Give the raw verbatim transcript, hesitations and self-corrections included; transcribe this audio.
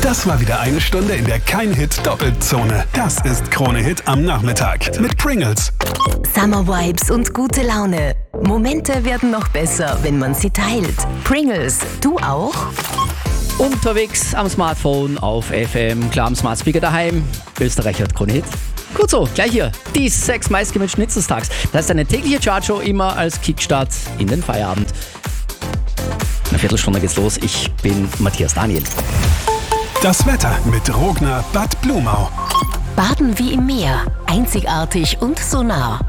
Das war wieder eine Stunde, in der kein Hit doppelt Zone. Das ist Krone Hit am Nachmittag mit Pringles. Summer Vibes und gute Laune. Momente werden noch besser, wenn man sie teilt. Pringles, du auch? Unterwegs am Smartphone, auf F M, klar am Smart Speaker daheim. Österreich hat Krone Hit. Gut so, gleich hier. Die sechs meistgewünschten Hits des Tags. Das ist eine tägliche Chartshow, immer als Kickstart in den Feierabend. Eine Viertelstunde geht's los. Ich bin Matthias Daniel. Das Wetter mit Rogner Bad Blumau. Baden wie im Meer. Einzigartig und so nah.